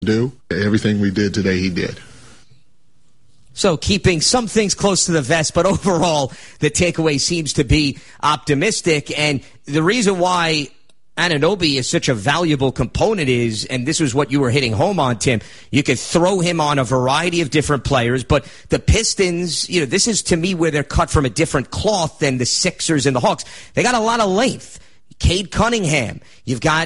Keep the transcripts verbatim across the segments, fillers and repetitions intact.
do. Everything we did today, he did. So keeping some things close to the vest, but overall the takeaway seems to be optimistic. And the reason why Anunoby is such a valuable component is, and this was what you were hitting home on, Tim, you could throw him on a variety of different players, but the Pistons, you know, this is to me where they're cut from a different cloth than the Sixers and the Hawks. They got a lot of length. Cade Cunningham, you've got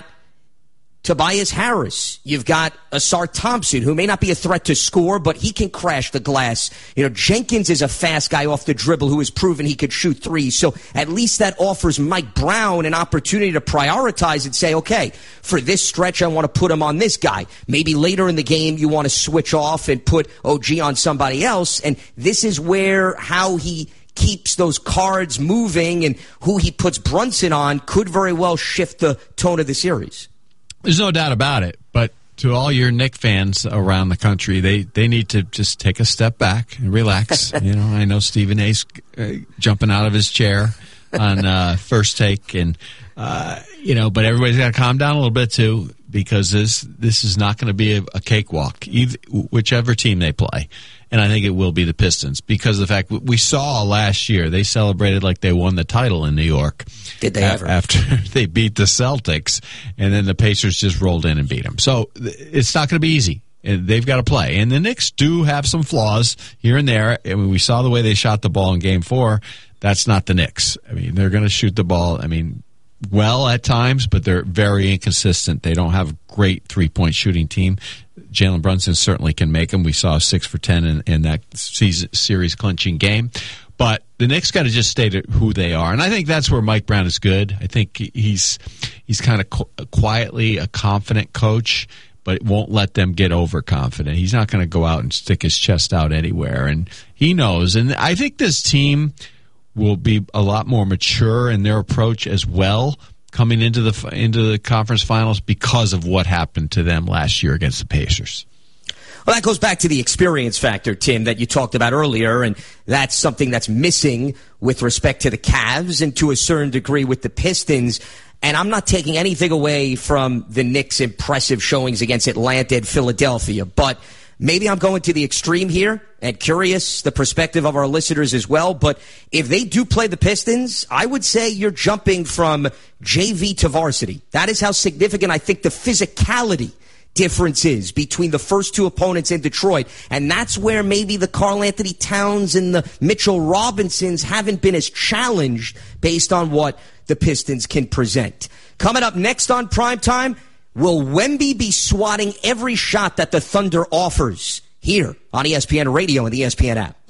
Tobias Harris. You've got Asar Thompson, who may not be a threat to score, but he can crash the glass. You know, Jenkins is a fast guy off the dribble who has proven he could shoot threes. So at least that offers Mike Brown an opportunity to prioritize and say, okay, for this stretch, I want to put him on this guy. Maybe later in the game, you want to switch off and put O G on somebody else. And this is where how he keeps those cards moving and who he puts Brunson on could very well shift the tone of the series. There's no doubt about it, but to all your Knick fans around the country, they, they need to just take a step back and relax. You know, I know Stephen A's uh, jumping out of his chair on uh, First Take, and uh, you know, but everybody's got to calm down a little bit too, because this this is not going to be a, a cakewalk, either, whichever team they play. And I think it will be the Pistons, because of the fact we saw last year they celebrated like they won the title in New York. Did they ever? After they beat the Celtics, and then the Pacers just rolled in and beat them. So it's not going to be easy. They've got to play. And the Knicks do have some flaws here and there. I mean, we saw the way they shot the ball in Game four. That's not the Knicks. I mean, they're going to shoot the ball, I mean, well at times, but they're very inconsistent. They don't have a great three-point shooting team. Jalen Brunson certainly can make them. We saw six for ten in, in that season, series-clinching game. But the Knicks got to just state who they are. And I think that's where Mike Brown is good. I think he's he's kind of qu- quietly a confident coach, but won't let them get overconfident. He's not going to go out and stick his chest out anywhere. And he knows. And I think this team will be a lot more mature in their approach as well coming into the into the conference finals because of what happened to them last year against the Pacers. Well, that goes back to the experience factor, Tim, that you talked about earlier, and that's something that's missing with respect to the Cavs and to a certain degree with the Pistons. And I'm not taking anything away from the Knicks' impressive showings against Atlanta and Philadelphia, but maybe I'm going to the extreme here and curious the perspective of our listeners as well. But if they do play the Pistons, I would say you're jumping from J V to varsity. That is how significant I think the physicality differences between the first two opponents in Detroit. And that's where maybe the Karl Anthony Towns and the Mitchell Robinsons haven't been as challenged based on what the Pistons can present. Coming up next on Primetime, will Wemby be swatting every shot that the Thunder offers? Here on E S P N Radio and the E S P N app.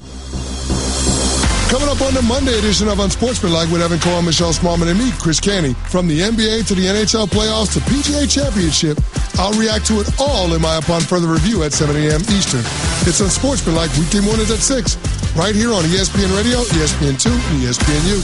Coming up on the Monday edition of Unsportsmanlike with Evan Cohen, Michelle Smallman, and me, Chris Canty. From the N B A to the N H L playoffs to P G A Championship, I'll react to it all in my upon further review at seven a.m. Eastern. It's Unsportsmanlike weekday mornings at six, right here on E S P N Radio, E S P N two, and E S P N U.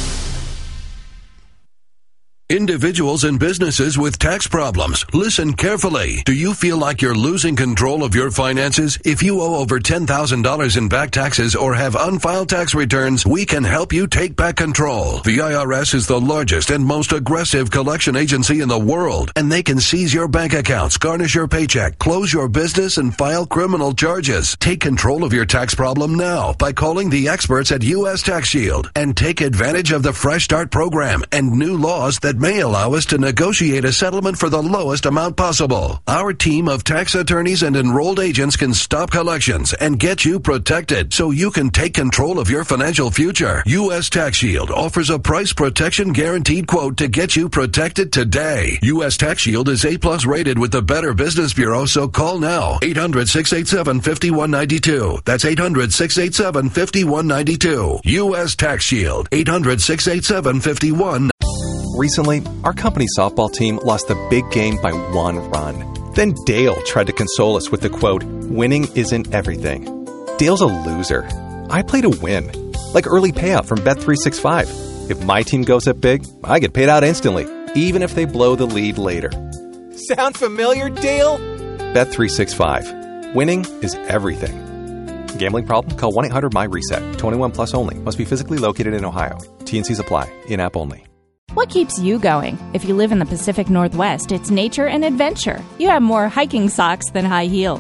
Individuals and businesses with tax problems, listen carefully. Do you feel like you're losing control of your finances? If you owe over ten thousand dollars in back taxes or have unfiled tax returns, we can help you take back control. The I R S is the largest and most aggressive collection agency in the world, and they can seize your bank accounts, garnish your paycheck, close your business, and file criminal charges. Take control of your tax problem now by calling the experts at U S Tax Shield and take advantage of the Fresh Start program and new laws that may allow us to negotiate a settlement for the lowest amount possible. Our team of tax attorneys and enrolled agents can stop collections and get you protected so you can take control of your financial future. U S Tax Shield offers a price protection guaranteed quote to get you protected today. U S Tax Shield is A plus rated with the Better Business Bureau, so call now. eight hundred, six eight seven, five one nine two. That's eight hundred, six eight seven, five one nine two. U S Tax Shield. eight hundred, six eight seven, five one nine two. Recently, our company softball team lost a big game by one run. Then Dale tried to console us with the quote, "Winning isn't everything." Dale's a loser. I play to win. Like early payout from Bet three sixty-five. If my team goes up big, I get paid out instantly, even if they blow the lead later. Sound familiar, Dale? Bet three sixty-five. Winning is everything. Gambling problem? Call one eight hundred M Y RESET. twenty-one plus only. Must be physically located in Ohio. T and C's apply. In-app only. What keeps you going? If you live in the Pacific Northwest, it's nature and adventure. You have more hiking socks than high heels.